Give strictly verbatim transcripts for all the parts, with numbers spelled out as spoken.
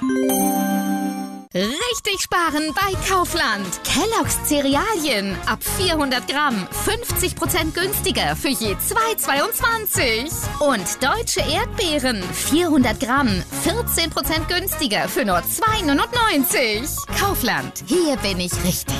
Richtig sparen bei Kaufland. Kellogg's Cerealien ab vierhundert Gramm fünfzig Prozent günstiger für je zwei Euro zweiundzwanzig. Und deutsche Erdbeeren vierhundert Gramm vierzehn Prozent günstiger für nur zwei Euro neunundneunzig. Kaufland, hier bin ich richtig.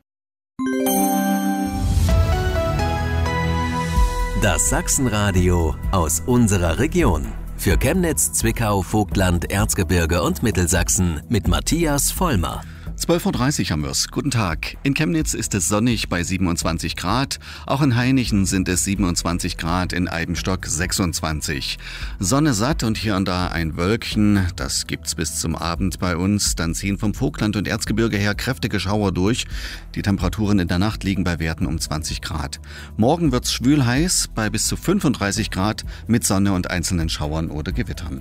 Das Sachsenradio aus unserer Region. Für Chemnitz, Zwickau, Vogtland, Erzgebirge und Mittelsachsen mit Matthias Vollmer. zwölf Uhr dreißig haben wir's. Guten Tag. In Chemnitz ist es sonnig bei siebenundzwanzig Grad. Auch in Hainichen sind es siebenundzwanzig Grad, in Eibenstock sechsundzwanzig. Sonne satt und hier und da ein Wölkchen. Das gibt's bis zum Abend bei uns. Dann ziehen vom Vogtland und Erzgebirge her kräftige Schauer durch. Die Temperaturen in der Nacht liegen bei Werten um zwanzig Grad. Morgen wird's schwül heiß bei bis zu fünfunddreißig Grad mit Sonne und einzelnen Schauern oder Gewittern.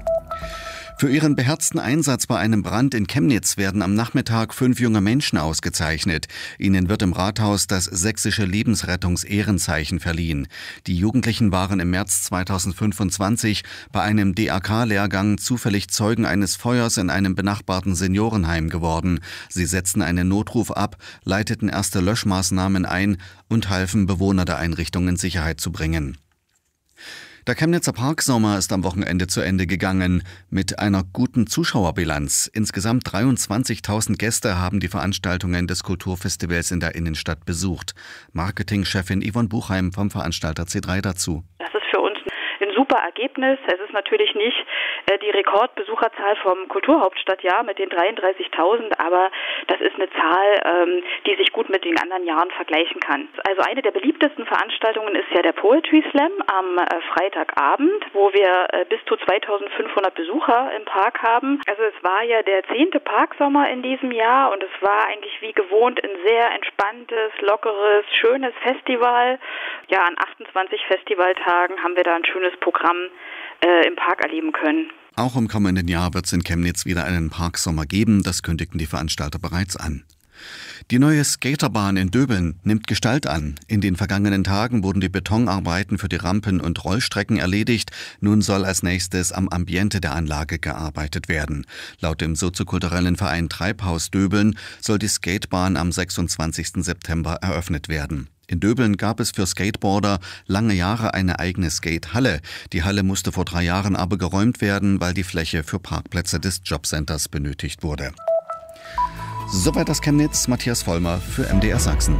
Für ihren beherzten Einsatz bei einem Brand in Chemnitz werden am Nachmittag fünf junge Menschen ausgezeichnet. Ihnen wird im Rathaus das sächsische Lebensrettungs-Ehrenzeichen verliehen. Die Jugendlichen waren im März zweitausendfünfundzwanzig bei einem D A K-Lehrgang zufällig Zeugen eines Feuers in einem benachbarten Seniorenheim geworden. Sie setzten einen Notruf ab, leiteten erste Löschmaßnahmen ein und halfen, Bewohner der Einrichtung in Sicherheit zu bringen. Der Chemnitzer Parksommer ist am Wochenende zu Ende gegangen mit einer guten Zuschauerbilanz. Insgesamt dreiundzwanzigtausend Gäste haben die Veranstaltungen des Kulturfestivals in der Innenstadt besucht. Marketingchefin Yvonne Buchheim vom Veranstalter C drei dazu. Das ist für uns ein super Ergebnis. Es ist natürlich nicht äh, die Rekordbesucherzahl vom Kulturhauptstadtjahr mit den dreiunddreißigtausend, aber das ist eine Zahl, ähm, die sich gut mit den anderen Jahren vergleichen kann. Also eine der beliebtesten Veranstaltungen ist ja der Poetry Slam am äh, Freitagabend, wo wir äh, bis zu zweitausendfünfhundert Besucher im Park haben. Also es war ja der zehnte Parksommer in diesem Jahr und es war eigentlich wie gewohnt ein sehr entspanntes, lockeres, schönes Festival. Ja, an achtundzwanzig Festivaltagen haben wir da ein schönes Programm äh, im Park erleben können. Auch im kommenden Jahr wird es in Chemnitz wieder einen Parksommer geben, das kündigten die Veranstalter bereits an. Die neue Skaterbahn in Döbeln nimmt Gestalt an. In den vergangenen Tagen wurden die Betonarbeiten für die Rampen und Rollstrecken erledigt. Nun soll als nächstes am Ambiente der Anlage gearbeitet werden. Laut dem soziokulturellen Verein Treibhaus Döbeln soll die Skatebahn am sechsundzwanzigsten September eröffnet werden. In Döbeln gab es für Skateboarder lange Jahre eine eigene Skatehalle. Die Halle musste vor drei Jahren aber geräumt werden, weil die Fläche für Parkplätze des Jobcenters benötigt wurde. Soweit das Chemnitz. Matthias Vollmer für M D R Sachsen.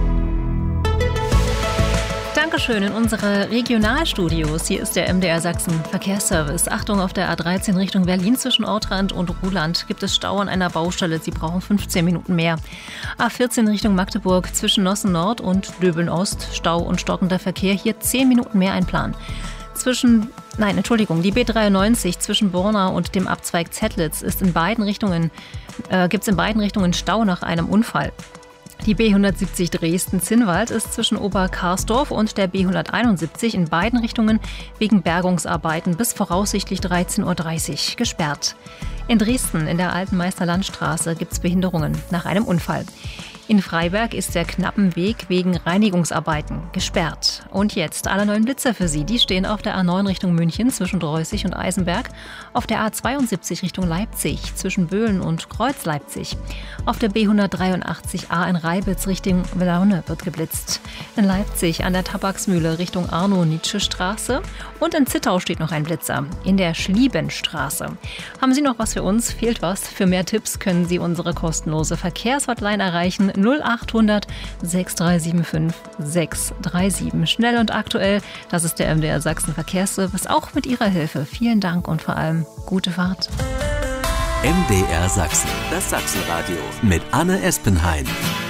Dankeschön in unsere Regionalstudios. Hier ist der M D R Sachsen Verkehrsservice. Achtung, auf der A dreizehn Richtung Berlin zwischen Ortrand und Ruhland gibt es Stau an einer Baustelle. Sie brauchen fünfzehn Minuten mehr. A vierzehn Richtung Magdeburg zwischen Nossen Nord und Döbeln Ost. Stau und stockender Verkehr. Hier zehn Minuten mehr einplanen. Zwischen, nein, Entschuldigung, die B dreiundneunzig zwischen Borna und dem Abzweig Zettlitz ist in beiden Richtungen, äh, gibt es in beiden Richtungen Stau nach einem Unfall. Die B hundertsiebzig Dresden-Zinnwald ist zwischen Oberkarsdorf und der B hunderteinundsiebzig in beiden Richtungen wegen Bergungsarbeiten bis voraussichtlich dreizehn Uhr dreißig gesperrt. In Dresden in der Alten Meisterlandstraße gibt es Behinderungen nach einem Unfall. In Freiberg ist der Knappenweg wegen Reinigungsarbeiten gesperrt. Und jetzt alle neuen Blitzer für Sie. Die stehen auf der A neun Richtung München zwischen Dreußig und Eisenberg, auf der A zweiundsiebzig Richtung Leipzig zwischen Böhlen und Kreuz-Leipzig. Auf der B hundertdreiundachtzig A in Reibitz Richtung Laune wird geblitzt. In Leipzig an der Tabaksmühle Richtung Arno-Nietzsche-Straße. Und in Zittau steht noch ein Blitzer, in der Schliebenstraße. Haben Sie noch was für uns? Fehlt was? Für mehr Tipps können Sie unsere kostenlose Verkehrshotline erreichen. null achthundert sechs drei sieben fünf sechs drei sieben. Schnell und aktuell, das ist der M D R Sachsen Verkehrsservice, auch mit Ihrer Hilfe. Vielen Dank und vor allem gute Fahrt. M D R Sachsen, das Sachsenradio mit Anne Espenheim.